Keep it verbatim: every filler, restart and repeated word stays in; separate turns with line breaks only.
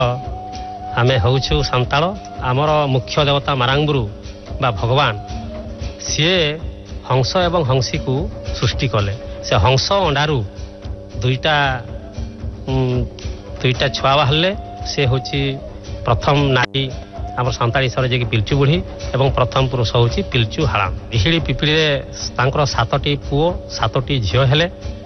आमे होउछु संताल आमर मुख्य देवता मारांगुरु बा भगवान सी हंस एवं हंसी को सृष्टि कले से हंस अंडारू दुईटा दुईटा छुआ बाहर से हूँ प्रथम नारी आम सान्ताल ईश्वर जी पिलचु बुढ़ी एवं प्रथम पुरुष हूँ पिलचु हाड़ा इहिड़ी पिपिड़ी सातटी पुओ सातटी झील हेले